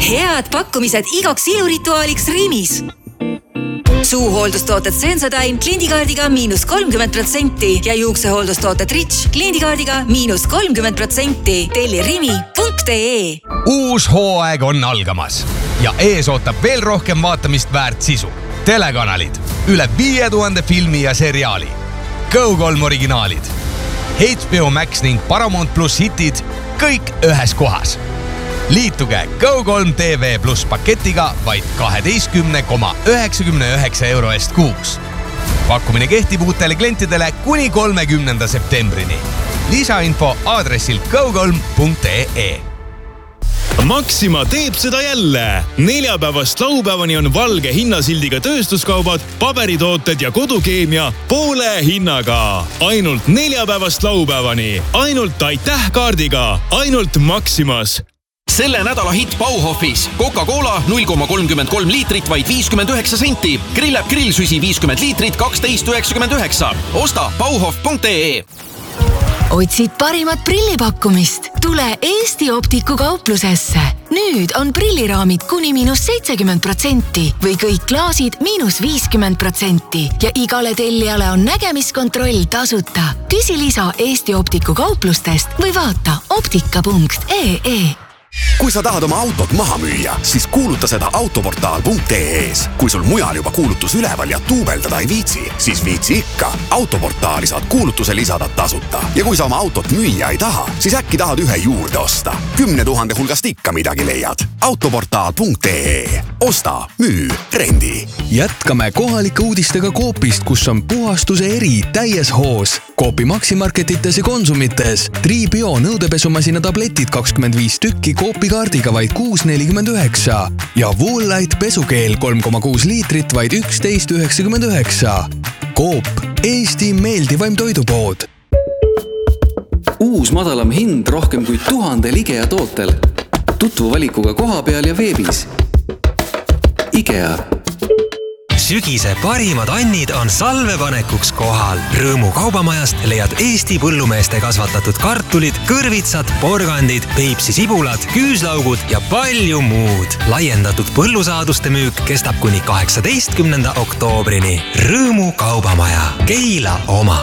Head pakkumised igaks ilurituaaliks Rimis. Suuhooldustooted Sensodyne kliendikaardiga -30% ja juuksehooldustooted Rich kliendikaardiga -30%. Telli rimi.ee. Uus hooaeg on algamas ja ees ootab veel rohkem vaatamist väärt sisu. Telekanalid, üle 5000 filmi ja seriaali, Go3 originaalid, HBO Max ning Paramount Plus hitid, kõik ühes kohas. Liituge Go3 TV Plus paketiga vaid 12,99 euro eest kuus. Pakkumine kehtib uutele klientidele kuni 30. septembrini. Lisainfo aadressil go3.ee. Maxima teeb seda jälle. Neljapäevast laupäevani on valge hinnasildiga tööstuskaubad, paberitooted ja kodukeemia poole hinnaga. Ainult neljapäevast laupäevani. Ainult aitäh kaardiga. Ainult Maximas. Selle nädala hit Bauhofis. Coca-Cola 0,33 liitrit vaid 59 senti. Grillab grillsüsi 50 liitrit 12,99. Osta bauhof.ee. Otsid parimat prillipakkumist? Tule Eesti Optiku kauplusesse. Nüüd on prilliraamid kuni -70% või kõik klaasid -50% ja igale tellijale on nägemiskontroll tasuta. Küsi lisa Eesti Optiku kauplustest või vaata optika.ee. Kui sa tahad oma autot maha müüa, siis kuuluta seda autoportaal.ee-s. Kui sul mujal juba kuulutus üleval ja tuubeldada ei viitsi, siis viitsi ikka. Autoportaali saad kuulutuse lisada tasuta. Ja kui sa oma autot müüa ei taha, siis äkki tahad ühe juurde osta. 10 000 hulgast ikka midagi leiad. Autoportaal.ee. Osta, müü, rendi. Jätkame kohalike uudistega Coopist, kus on puhastuse eri täies hoos. Coopi Maximarketites ja Konsumites. Tribio nõudepesumasina tabletid 25 tükki Coopi kaardiga vaid 6,49 ja Woolite pesukeel 3,6 liitrit vaid 11,99. Coop, Eesti meeldivaim toidupood. Uus madalam hind rohkem kui 1000 IKEA tootel. Tutvu valikuga koha peal ja veebis. IKEA. Sügise parimad annid on salvepanekuks kohal. Rõõmu kaubamajast leiad Eesti põllumeeste kasvatatud kartulid, kõrvitsad, porgandid, Peipsi sibulad, küüslaugud ja palju muud. Laiendatud põllusaaduste müük kestab kuni 18. oktoobrini. Rõõmu kaubamaja. Keila oma.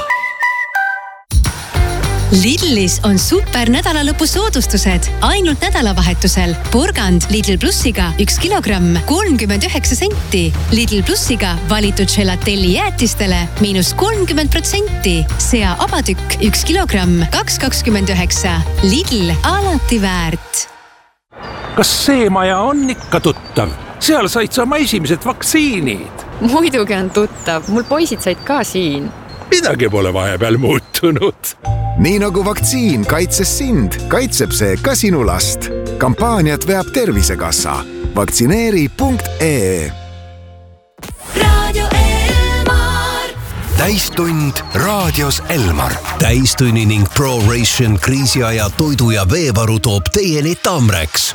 Lidlis on super nädalalõpu soodustused. Ainult nädalavahetusel. Porgand Lidl Plussiga 1 kilogramm 39 senti. Lidl Plussiga valitud gelatelli jäätistele -30%. Sea abatükk 1 kilogramm 2,29. Lidl alati väärt. Kas see maja on ikka tuttav? Seal said sa oma esimesed vaktsiinid. Muidugi on tuttav. Mul poisid said ka siin. Midagi pole vahepeal muutunud. Nii nagu vaktsiin kaitses sind, kaitseb see ka sinu last. Kampaaniat veab Tervisekassa. Vaktsineeri.ee. Radio Elmar. Täistund raadios Elmar. Täistunni ning ProRation kriisiaja toidu ja veevaru toob teieni Tamreks.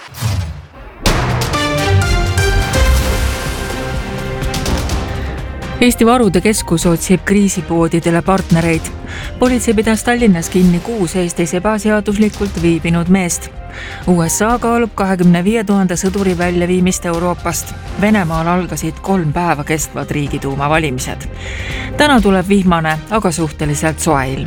Eesti Varude Keskus otsib kriisipoodidele partnereid. Politsei pidas Tallinnas kinni 6 Eestis ebaseaduslikult viibinud meest. USA kaalub 25 000 sõduri väljaviimist Euroopast. Venemaal algasid 3 päeva kestvad riigiduuma valimised. Täna tuleb vihmane, aga suhteliselt soe ilm.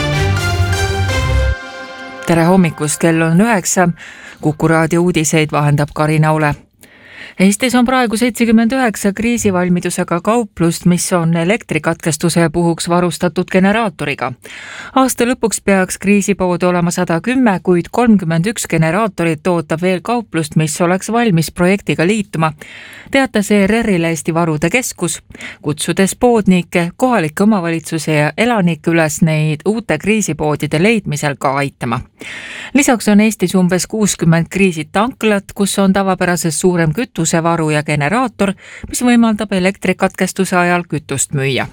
Tere hommikust, kell on 9. Kuku raadio uudiseid vahendab Karin Aule. Eestis on praegu 79 kriisivalmidusega kauplust, mis on elektrikatkestuse puhuks varustatud generaatoriga. Aasta lõpuks peaks kriisipoode olema 110, kuid 31 generaatorit ootab veel kauplust, mis oleks valmis projektiga liituma. Teatas ERR-ile Eesti Varude Keskus, kutsudes poodnikke, kohalike omavalitsuse ja elanikke üles neid uute kriisipoodide leidmisel ka aitama. Lisaks on Eestis umbes 60 kriisitanklat, kus on tavapärases suurem kütusevaru ja generaator, mis võimaldab elektrikatkestuse ajal kütust müüa.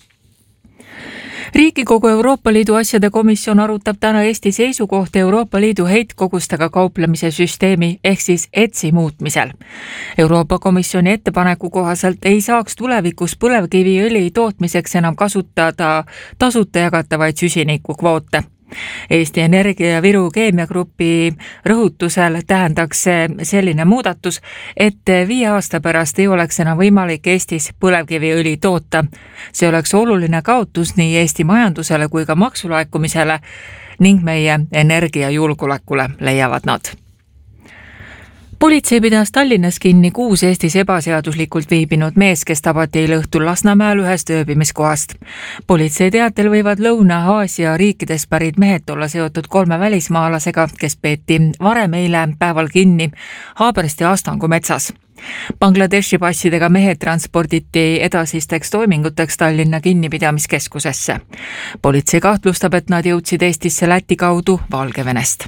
Riigikogu Euroopa Liidu asjade komisjon arutab täna Eesti seisukohti Euroopa Liidu heitkogustega kauplemise süsteemi ehk siis ETSi muutmisel. Euroopa Komisjoni ettepaneku kohaselt ei saaks tulevikus põlevkiviõli tootmiseks enam kasutada tasuta jagatavaid süsinikukvoote. Eesti Energia ja Viru Keemiagrupi rõhutusel tähendaks selline muudatus, et 5 aasta pärast ei oleks enam võimalik Eestis põlevkiviõli toota. See oleks oluline kaotus nii Eesti majandusele kui ka maksulaekumisele ning meie energiajulgeolekule, leiavad nad. Politsei pidas Tallinnas kinni 6 Eestis ebaseaduslikult viibinud mees, kes tabati eile õhtul Lasnamäel ühest ööbimiskohast. Politsei teatel võivad Lõuna-Aasia riikides pärit mehed olla seotud 3 välismaalasega, kes peeti varem eile päeval kinni Haabersti Astangu metsas. Bangladeshi passidega mehed transporditi edasisteks toiminguteks Tallinna kinnipidamiskeskusesse. Politsei kahtlustab, et nad jõudsid Eestisse Läti kaudu Valgevenest.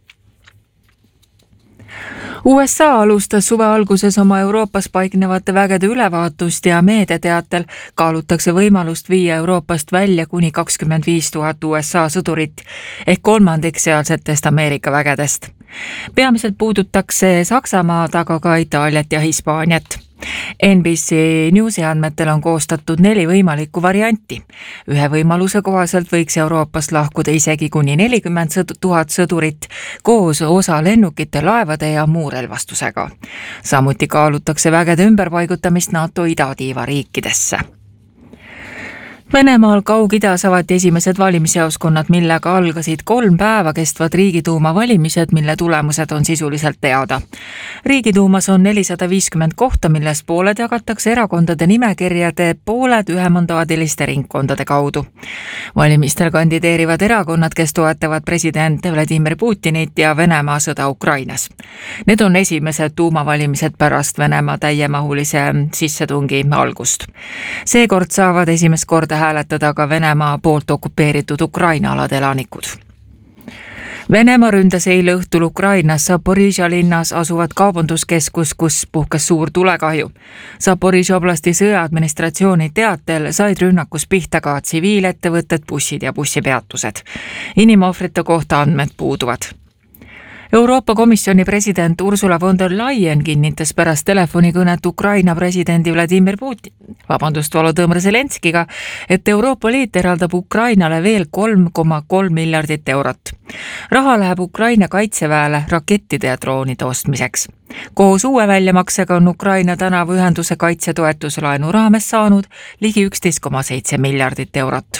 USA alustas suve alguses oma Euroopas paiknevate vägede ülevaatust ja meediateatel kaalutakse võimalust viia Euroopast välja kuni 25 000 USA sõdurit ehk 1/3 sealsetest Ameerika vägedest. Peamiselt puudutakse Saksamaad, aga ka Itaaliat ja Hispaaniat. NBC Newsi andmetel on koostatud 4 võimalikku varianti. Ühe võimaluse kohaselt võiks Euroopast lahkuda isegi kuni 40 000 sõdurit koos osa lennukite, laevade ja muu relvastusega. Samuti kaalutakse vägede ümberpaigutamist NATO idatiiva riikidesse. Venemaal Kaug-Idas avati esimesed valimisjaoskonnad, millega algasid 3 päeva kestvad Riigiduuma valimised, mille tulemused on sisuliselt teada. Riigiduumas on 450 kohta, millest pooled jagatakse erakondade nimekirjade, pooled ühemandaadiliste ringkondade kaudu. Valimistel kandideerivad erakonnad, kes toetavad president Vladimir Putinit ja Venemaa sõda Ukrainas. Need on esimesed duumavalimised pärast Venemaa täiemahulise sissetungi algust. Seekord saavad esimest korda hääletada ka Venemaa poolt okupeeritud Ukraina alade elanikud. Venemaa ründas eile õhtul Ukrainas Zaporižja linnas asuvat kaubanduskeskus, kus puhkes suur tulekahju. Zaporižja oblasti sõjaadministratsiooni teatel said rünnakus pihta ka tsiviilettevõtted, bussid ja bussipeatused. Inimohvrite kohta andmed puuduvad. Euroopa Komisjoni president Ursula von der Leyen kinnitas pärast telefonikõnet Ukraina presidendi Volodõmõr Zelenskiga, et Euroopa Liit eraldab Ukrainale veel 3,3 miljardit eurot. Raha läheb Ukraina kaitseväele rakettide ja droonide ostmiseks. Koos uue väljamaksega on Ukraina tänavu ühenduse kaitsetoetuslaenu raames saanud ligi 11,7 miljardit eurot.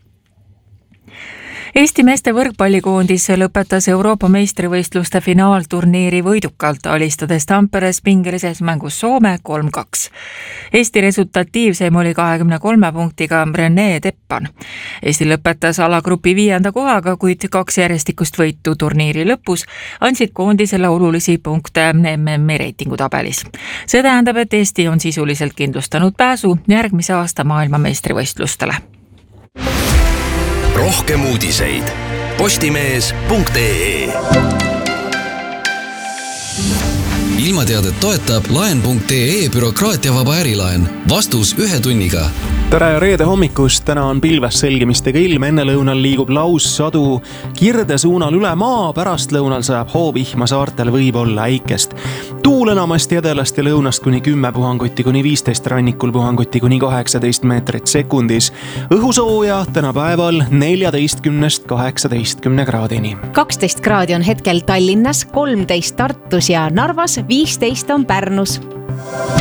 Eesti meeste võrkpallikoondis lõpetas Euroopa meistrivõistluste finaalturniiri võidukalt, alistades Tamperes pingelises mängus Soome 3-2. Eesti resultatiivseim oli 23 punktiga René Teppan. Eesti lõpetas alagrupi 5. kohaga, kuid 2 järjestikust võitu turniiri lõpus andsid koondisele olulisi punkte MM-i reitingutabelis. See tähendab, et Eesti on sisuliselt kindlustanud pääsu järgmise aasta maailmameistrivõistlustele. Rohkem uudiseid postimees.ee. Ilmateadet toetab laen.ee bürokraatiavaba ärilaen. Vastus 1 tunniga. Tere reede hommikust, täna on pilves selgimistega ilm, enne lõunal liigub laussadu Kirde suunal üle maa, pärast lõunal sajab hoovihma, saartel võib olla äikest. Tuul enamasti edelast ja lõunast kuni 10 puhanguti kuni 15, rannikul puhanguti kuni 18 meetrit sekundis. Õhusooja tänapäeval 14–18 kraadini. 12 kraadi on hetkel Tallinnas, 13 Tartus ja Narvas, 15 on Pärnus.